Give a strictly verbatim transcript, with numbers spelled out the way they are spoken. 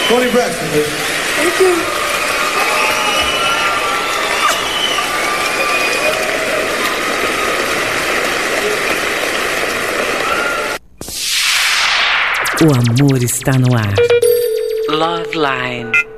Toni Braxton, baby. Thank you. O amor está no ar. Love Line.